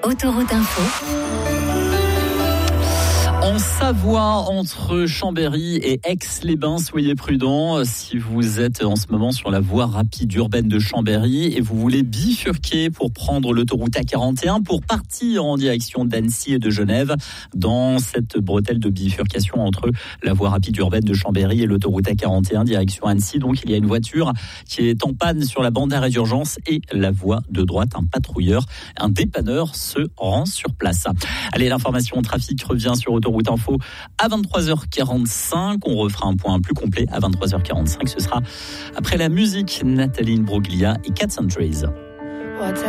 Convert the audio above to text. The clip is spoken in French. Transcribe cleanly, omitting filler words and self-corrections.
Autoroute Info. En Savoie, entre Chambéry et Aix-les-Bains, soyez prudents si vous êtes en ce moment sur la voie rapide urbaine de Chambéry et vous voulez bifurquer pour prendre l'autoroute A41 pour partir en direction d'Annecy et de Genève. Dans cette bretelle de bifurcation entre la voie rapide urbaine de Chambéry et l'autoroute A41 direction Annecy, donc il y a une voiture qui est en panne sur la bande d'arrêt d'urgence et la voie de droite, un patrouilleur, un dépanneur se rend sur place. Allez, l'information trafic revient sur Autoroute Info à 23h45. On refera un point plus complet à 23h45. Ce sera après la musique, Nathalie Imbruglia et Cat Centuries.